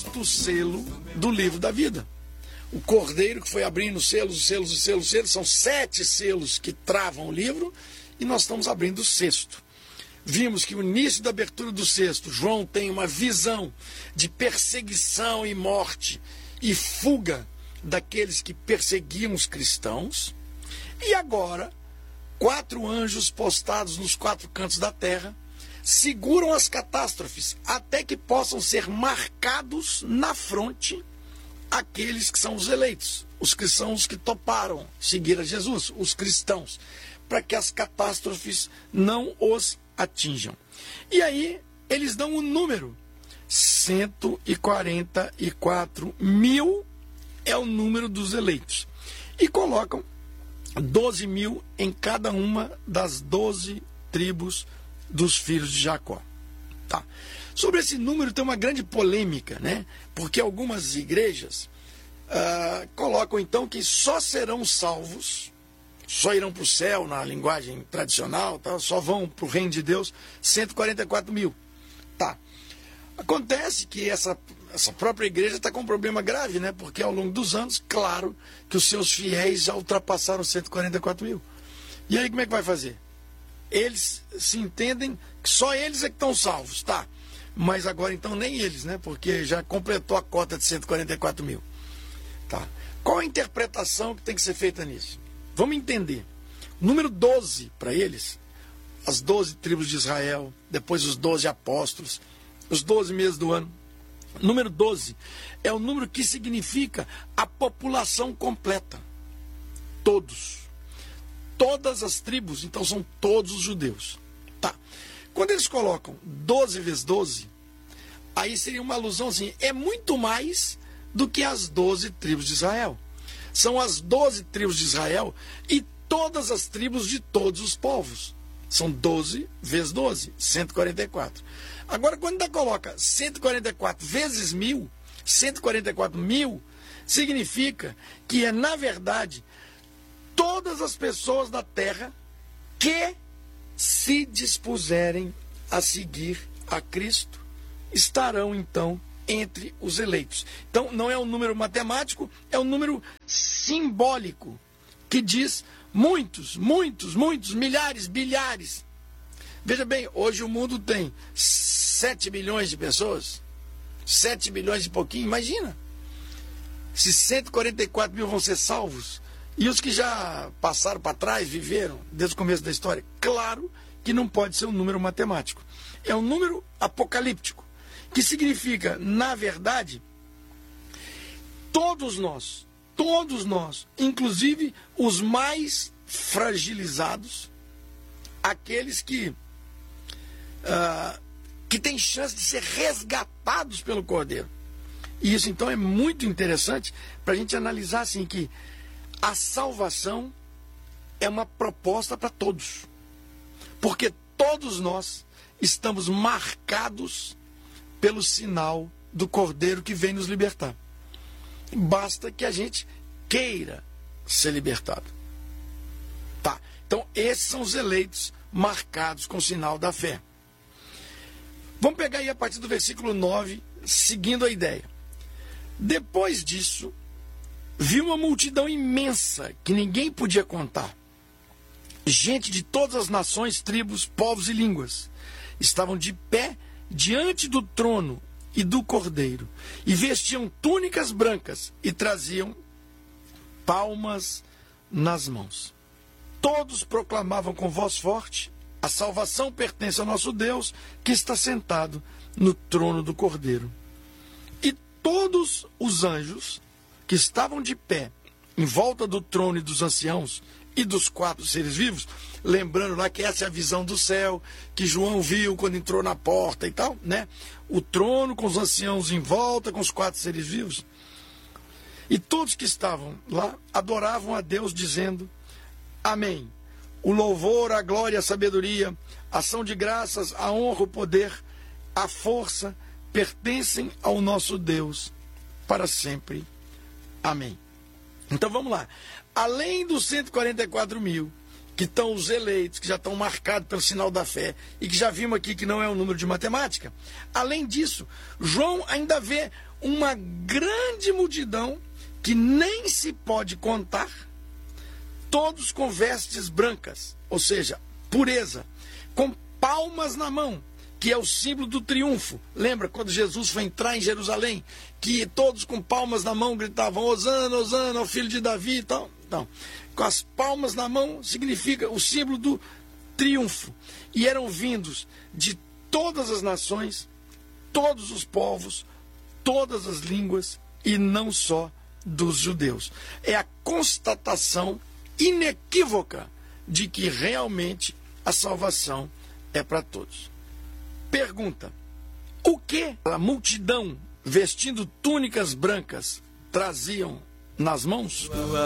sexto selo do livro da vida. O cordeiro que foi abrindo selos, são 7 selos que travam o livro, e nós estamos abrindo o sexto. Vimos que o início da abertura do sexto, João tem uma visão de perseguição e morte e fuga daqueles que perseguiam os cristãos. E agora, 4 anjos postados nos 4 cantos da terra seguram as catástrofes até que possam ser marcados na fronte aqueles que são os eleitos, os que são os que toparam seguir a Jesus, os cristãos, para que as catástrofes não os atinjam. E aí eles dão um número, 144 mil é o número dos eleitos, e colocam 12 mil em cada uma das 12 tribos dos filhos de Jacó. Tá. Sobre esse número tem uma grande polêmica, né? Porque algumas igrejas colocam então que só serão salvos, só irão para o céu na linguagem tradicional, tá? Só vão para o reino de Deus 144 mil. Tá. Acontece que essa própria igreja está com um problema grave, né? Porque ao longo dos anos, claro que os seus fiéis já ultrapassaram 144 mil. E aí como é que vai fazer? Eles se entendem que só eles é que estão salvos, tá? Mas agora então nem eles, né? Porque já completou a cota de 144 mil. Tá. Qual a interpretação que tem que ser feita nisso? Vamos entender. O número 12 para eles, as 12 tribos de Israel, depois os 12 apóstolos, os 12 meses do ano. O número 12 é o número que significa a população completa. Todos. Todas as tribos, então são todos os judeus. Tá. Quando eles colocam 12 vezes 12, aí seria uma alusão assim, é muito mais do que as 12 tribos de Israel. São as 12 tribos de Israel e todas as tribos de todos os povos. São 12 vezes 12, 144. Agora, quando ainda coloca 144 vezes 1000, 144 mil, significa que é, na verdade, todas as pessoas da terra que se dispuserem a seguir a Cristo estarão, então, entre os eleitos. Então, não é um número matemático, é um número simbólico, que diz muitos, muitos, muitos, milhares, bilhares. Veja bem, hoje o mundo tem 7 bilhões de pessoas, 7 bilhões e pouquinho, imagina. Se 144 mil vão ser salvos, e os que já passaram para trás, viveram desde o começo da história, claro que não pode ser um número matemático. É um número apocalíptico, que significa, na verdade, todos nós, inclusive os mais fragilizados, aqueles que têm chance de ser resgatados pelo Cordeiro. E isso, então, é muito interessante para a gente analisar assim, que a salvação é uma proposta para todos. Porque todos nós estamos marcados pelo sinal do Cordeiro que vem nos libertar. Basta que a gente queira ser libertado. Tá. Então, esses são os eleitos marcados com o sinal da fé. Vamos pegar aí a partir do versículo 9, seguindo a ideia. Depois disso, vi uma multidão imensa que ninguém podia contar. Gente de todas as nações, tribos, povos e línguas. Estavam de pé diante do trono e do Cordeiro, e vestiam túnicas brancas e traziam palmas nas mãos. Todos proclamavam com voz forte: a salvação pertence ao nosso Deus, que está sentado no trono do Cordeiro. E todos os anjos que estavam de pé em volta do trono e dos anciãos e dos 4 seres vivos, lembrando lá que essa é a visão do céu, que João viu quando entrou na porta e tal, né? O trono com os anciãos em volta, com os 4 seres vivos. E todos que estavam lá adoravam a Deus, dizendo: Amém. O louvor, a glória, a sabedoria, a ação de graças, a honra, o poder, a força, pertencem ao nosso Deus para sempre. Amém. Então vamos lá. Além dos 144 mil, que estão os eleitos, que já estão marcados pelo sinal da fé, e que já vimos aqui que não é um número de matemática, além disso, João ainda vê uma grande multidão que nem se pode contar, todos com vestes brancas, ou seja, pureza, com palmas na mão, que é o símbolo do triunfo. Lembra quando Jesus foi entrar em Jerusalém, que todos com palmas na mão gritavam, Hosana, Hosana, ao filho de Davi e tal? Não. Com as palmas na mão significa o símbolo do triunfo. E eram vindos de todas as nações, todos os povos, todas as línguas, e não só dos judeus. É a constatação inequívoca de que realmente a salvação é para todos. Pergunta: o que a multidão vestindo túnicas brancas traziam nas mãos?